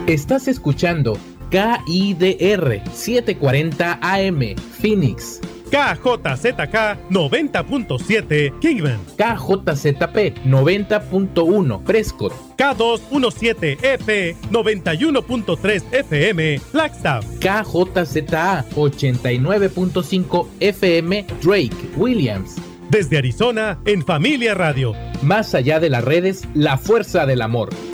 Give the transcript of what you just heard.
Estás escuchando KIDR 740 AM, Phoenix. KJZK 90.7 Kingman. KJZP 90.1 Prescott. K217F 91.3 FM Flagstaff. KJZA 89.5 FM Drake, Williams. Desde Arizona, en Familia Radio. Más allá de las redes, la fuerza del amor.